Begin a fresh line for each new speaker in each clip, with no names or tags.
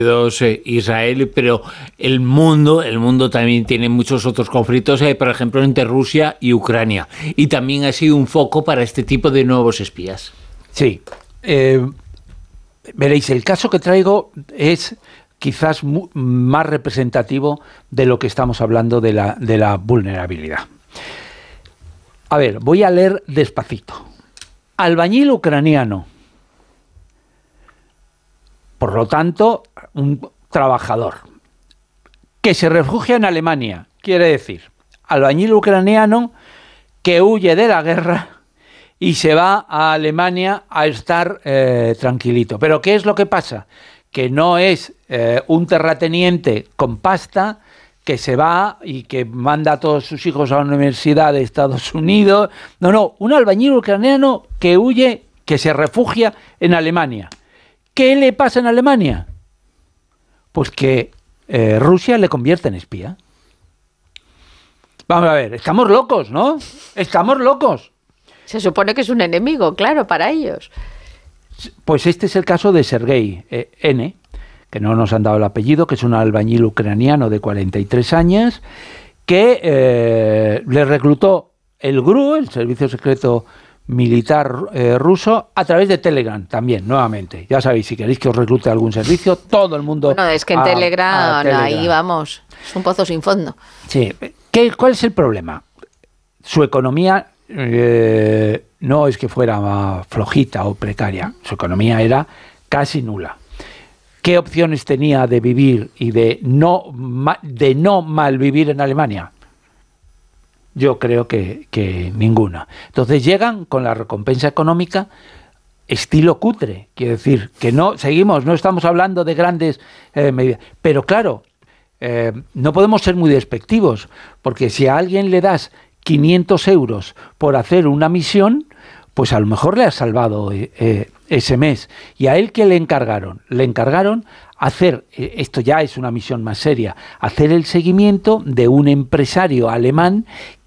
Israel, pero el mundo también tiene muchos otros conflictos, por ejemplo, entre Rusia y Ucrania. Y también ha sido un foco para este tipo de nuevos espías.
Sí. Veréis, el caso que traigo es quizás más representativo de lo que estamos hablando de la vulnerabilidad. A ver, voy a leer despacito. Albañil ucraniano. Por lo tanto, un trabajador que se refugia en Alemania, quiere decir, albañil ucraniano que huye de la guerra y se va a Alemania a estar tranquilito. Pero ¿qué es lo que pasa? Que no es un terrateniente con pasta que se va y que manda a todos sus hijos a la universidad de Estados Unidos. No, un albañil ucraniano que huye, que se refugia en Alemania. ¿Qué le pasa en Alemania? Pues que Rusia le convierte en espía. Vamos a ver, estamos locos, ¿no? Estamos locos.
Se supone que es un enemigo, claro, para ellos.
Pues este es el caso de Sergei N., que no nos han dado el apellido, que es un albañil ucraniano de 43 años, que le reclutó el GRU, el Servicio Secreto Militar ruso, a través de Telegram también, nuevamente. Ya sabéis, si queréis que os reclute algún servicio, todo el mundo...
Bueno, es que en Telegram, ahí vamos, es un pozo sin fondo.
Sí. ¿Cuál es el problema? Su economía no es que fuera flojita o precaria, su economía era casi nula. ¿Qué opciones tenía de vivir y de no malvivir en Alemania? Yo creo que ninguna. Entonces llegan con la recompensa económica estilo cutre, quiere decir que no estamos hablando de grandes medidas. Pero claro, no podemos ser muy despectivos, porque si a alguien le das 500 euros por hacer una misión, pues a lo mejor le has salvado ese mes. ¿Y a él qué le encargaron? Le encargaron hacer, esto ya es una misión más seria, hacer el seguimiento de un empresario alemán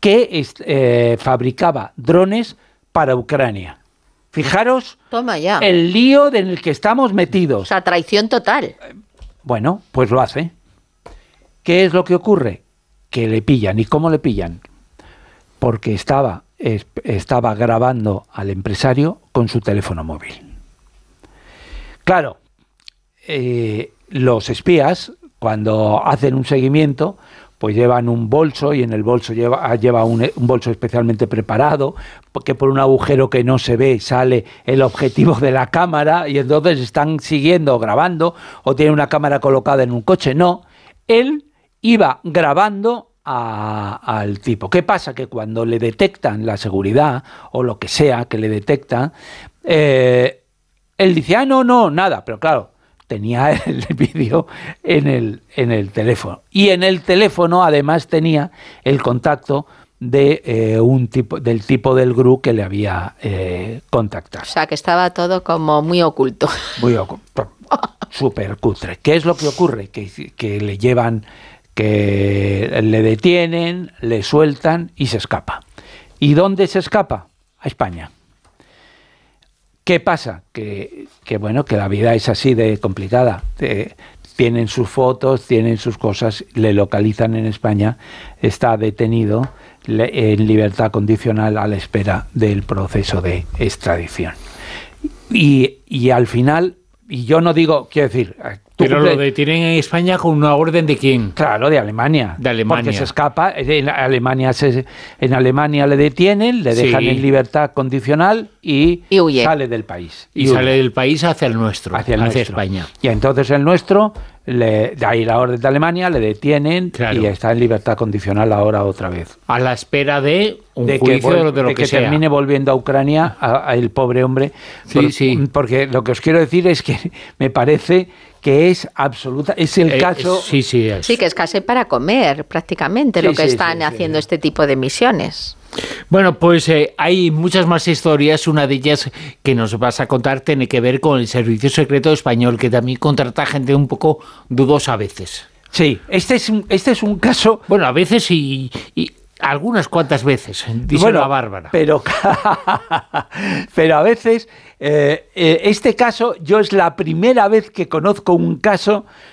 que fabricaba drones para Ucrania. Fijaros.
Toma ya.
El lío en el que estamos metidos.
O sea, traición total.
Bueno, pues lo hace. ¿Qué es lo que ocurre? Que le pillan. ¿Y cómo le pillan? Porque estaba grabando al empresario con su teléfono móvil. Claro, los espías, cuando hacen un seguimiento, pues llevan un bolso, y en el bolso lleva un bolso especialmente preparado, porque por un agujero que no se ve sale el objetivo de la cámara, y entonces están siguiendo, grabando, o tiene una cámara colocada en un coche. No, él iba grabando al tipo. ¿Qué pasa? Que cuando le detectan la seguridad, o lo que sea que le detecta, él dice, no, nada, pero claro, tenía el vídeo en el teléfono. Y en el teléfono además tenía el contacto de del tipo del GRU que le había contactado.
O sea, que estaba todo como muy oculto.
Muy oculto. Súper cutre. ¿Qué es lo que ocurre? Que le llevan, que le detienen, le sueltan y se escapa. ¿Y dónde se escapa? A España. ¿Qué pasa? Que bueno, que la vida es así de complicada. Tienen sus fotos, tienen sus cosas, le localizan en España, está detenido en libertad condicional a la espera del proceso de extradición. Y al final, y yo no digo, quiero decir...
Pero lo detienen en España con una orden ¿de quién?
Claro, de Alemania.
De Alemania.
Porque se escapa, en Alemania le detienen, le dejan en libertad condicional y
huye.
Sale del país.
Y sale del país hacia el nuestro, hacia España.
Y entonces el nuestro, de ahí la orden de Alemania, le detienen, claro, y está en libertad condicional ahora otra vez.
A la espera de un juicio de lo que sea.
Termine volviendo a Ucrania, el pobre hombre. Porque lo que os quiero decir es que me parece que es absoluta, es el caso...
Sí, que es casi para comer, prácticamente, lo que están haciendo este tipo de misiones.
Bueno, pues hay muchas más historias. Una de ellas que nos vas a contar tiene que ver con el Servicio Secreto Español, que también contrata gente un poco dudosa a veces.
Sí, este es un caso...
Bueno, a veces y Algunas cuantas veces, díselo a Bárbara.
Pero a veces, este caso, yo es la primera vez que conozco un caso